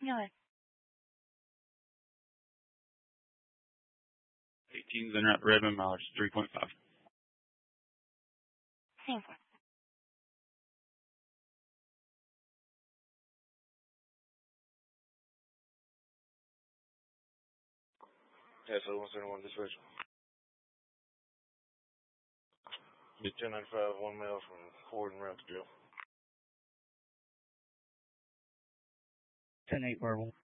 Yeah. 18's in Redmond, mileage 3.5. Sim. Yeah, so 171 dispatch. Get 1095, 1 mile from Ford and route to jail. 10-8 verbal.